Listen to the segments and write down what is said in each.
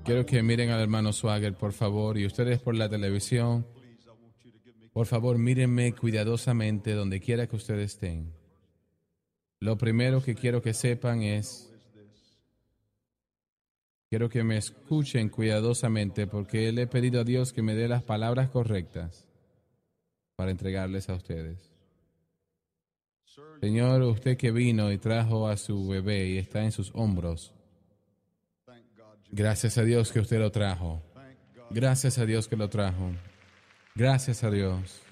Quiero que miren al hermano Swagger, por favor, y ustedes por la televisión. Por favor, mírenme cuidadosamente donde quiera que ustedes estén. Lo primero que quiero que sepan es, quiero que me escuchen cuidadosamente porque le he pedido a Dios que me dé las palabras correctas para entregarles a ustedes. Señor, usted que vino y trajo a su bebé y está en sus hombros, gracias a Dios que usted lo trajo. Gracias a Dios que lo trajo. Gracias a Dios.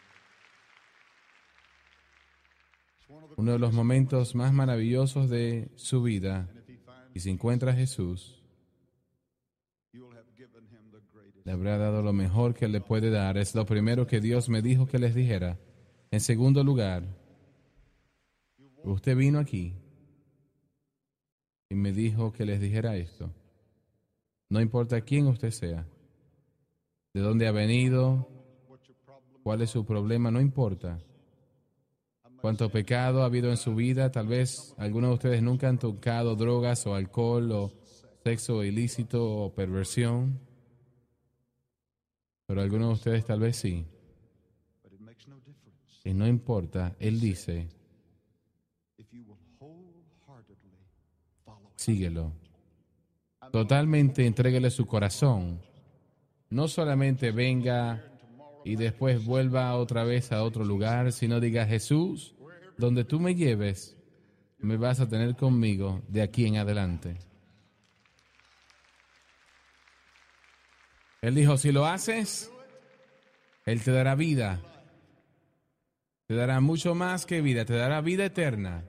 Uno de los momentos más maravillosos de su vida. Y si encuentra a Jesús, le habrá dado lo mejor que le puede dar. Es lo primero que Dios me dijo que les dijera. En segundo lugar, usted vino aquí y me dijo que les dijera esto. No importa quién usted sea, de dónde ha venido, cuál es su problema, no importa. Cuánto pecado ha habido en su vida, tal vez algunos de ustedes nunca han tocado drogas o alcohol o sexo ilícito o perversión, pero algunos de ustedes tal vez sí. Y no importa, Él dice, síguelo. Totalmente entréguele su corazón. No solamente venga y después vuelva otra vez a otro lugar, sino diga, Jesús, donde tú me lleves, me vas a tener conmigo de aquí en adelante. Él dijo, si lo haces, Él te dará vida. Te dará mucho más que vida, te dará vida eterna.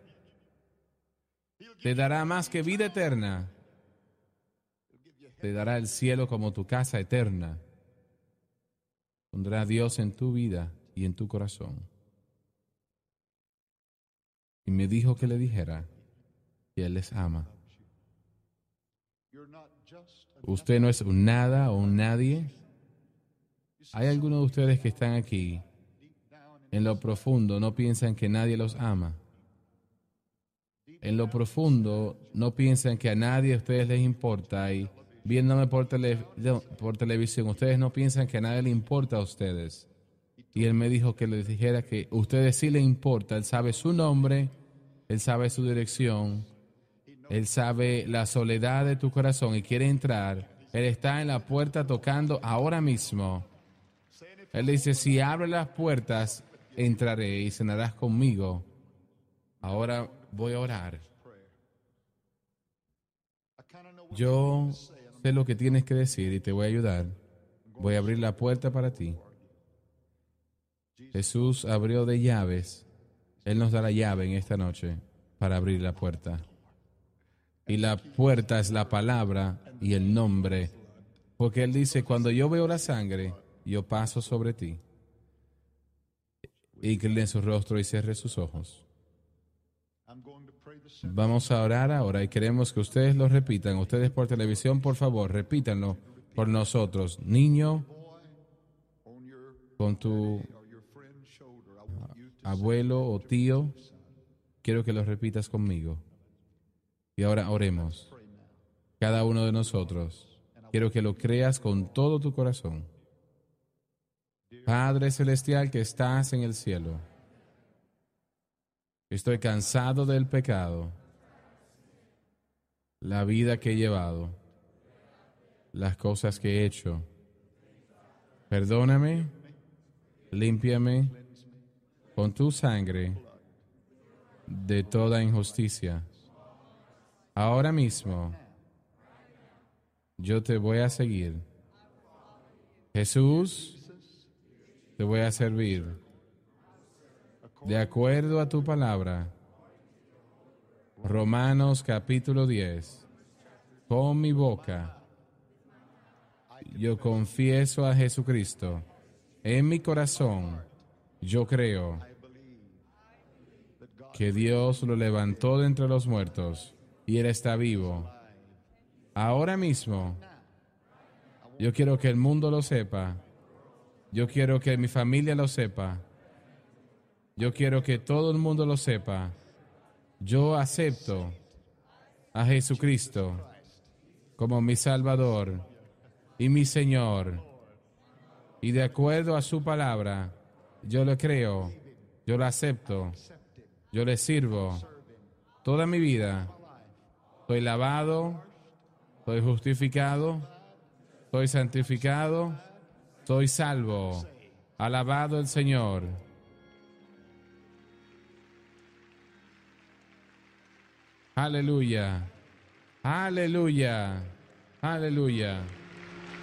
Te dará más que vida eterna. Te dará el cielo como tu casa eterna. Pondrá a Dios en tu vida y en tu corazón. Y me dijo que le dijera que Él les ama. Usted no es un nada o un nadie. Hay algunos de ustedes que están aquí, en lo profundo no piensan que nadie los ama. En lo profundo no piensan que a nadie a ustedes les importa y viéndome por televisión, ustedes no piensan que a nadie le importa a ustedes. Y Él me dijo que les dijera que a ustedes sí le importa. Él sabe su nombre, Él sabe su dirección, Él sabe la soledad de tu corazón y quiere entrar. Él está en la puerta tocando ahora mismo. Él dice, si abre las puertas, entraré y cenarás conmigo. Ahora voy a orar. Yo sé lo que tienes que decir y te voy a ayudar. Voy a abrir la puerta para ti. Jesús abrió de llaves. Él nos da la llave en esta noche para abrir la puerta. Y la puerta es la palabra y el nombre. Porque Él dice, cuando yo veo la sangre, yo paso sobre ti. Incline su rostro y cierre sus ojos. Vamos a orar ahora y queremos que ustedes lo repitan. Ustedes por televisión, por favor, repítanlo por nosotros. Niño, con tu abuelo o tío, quiero que lo repitas conmigo. Y ahora oremos. Cada uno de nosotros, quiero que lo creas con todo tu corazón. Padre Celestial que estás en el cielo, estoy cansado del pecado, la vida que he llevado, las cosas que he hecho. Perdóname, límpiame con tu sangre de toda injusticia. Ahora mismo, yo te voy a seguir. Jesús, te voy a servir. De acuerdo a tu palabra. Romanos capítulo 10. Con mi boca yo confieso a Jesucristo. En mi corazón yo creo que Dios lo levantó de entre los muertos y Él está vivo. Ahora mismo yo quiero que el mundo lo sepa. Yo quiero que mi familia lo sepa. Yo quiero que todo el mundo lo sepa. Yo acepto a Jesucristo como mi Salvador y mi Señor. Y de acuerdo a su palabra, yo le creo, yo lo acepto, yo le sirvo toda mi vida. Soy lavado, soy justificado, soy santificado, soy salvo. Alabado el Señor. Aleluya, aleluya, aleluya.